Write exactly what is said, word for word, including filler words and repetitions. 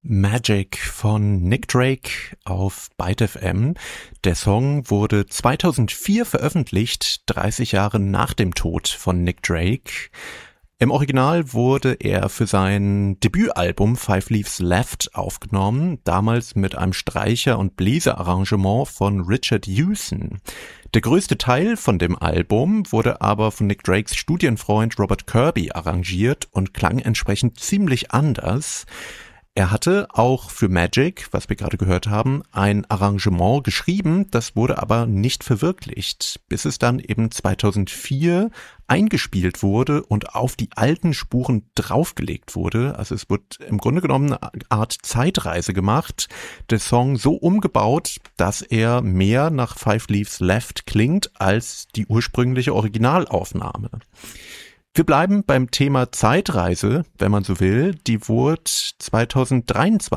Magic von Nick Drake auf Byte F M. Der Song wurde zweitausendvier veröffentlicht, dreißig Jahre nach dem Tod von Nick Drake. Im Original wurde er für sein Debütalbum Five Leaves Left aufgenommen, damals mit einem Streicher- und Bläserarrangement von Richard Hewson. Der größte Teil von dem Album wurde aber von Nick Drakes Studienfreund Robert Kirby arrangiert und klang entsprechend ziemlich anders. Er hatte auch für Magic, was wir gerade gehört haben, ein Arrangement geschrieben, das wurde aber nicht verwirklicht, bis es dann eben zweitausendvier eingespielt wurde und auf die alten Spuren draufgelegt wurde. Also es wird im Grunde genommen eine Art Zeitreise gemacht, der Song so umgebaut, dass er mehr nach Five Leaves Left klingt als die ursprüngliche Originalaufnahme. Wir bleiben beim Thema Zeitreise, wenn man so will. Die wurde zweitausenddreiundzwanzig